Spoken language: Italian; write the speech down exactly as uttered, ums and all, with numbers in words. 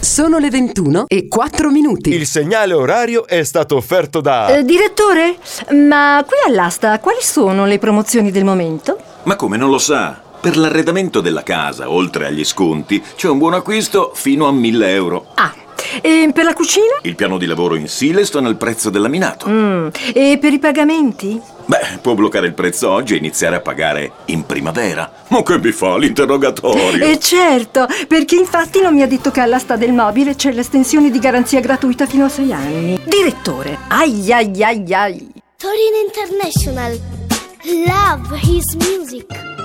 Sono le ventuno e quattro minuti. Il segnale orario è stato offerto da... Eh, direttore, ma qui all'asta quali sono le promozioni del momento? Ma come, non lo sa? Per l'arredamento della casa, oltre agli sconti, c'è un buon acquisto fino a mille euro. Ah, e per la cucina? Il piano di lavoro in Silestone al prezzo del laminato. Mm, e per i pagamenti? Beh, può bloccare il prezzo oggi e iniziare a pagare in primavera. Ma che mi fa l'interrogatorio? E certo, perché infatti non mi ha detto che all'asta del mobile c'è l'estensione di garanzia gratuita fino a sei anni. Direttore, ai ai ai ai. Torino International. Love his music.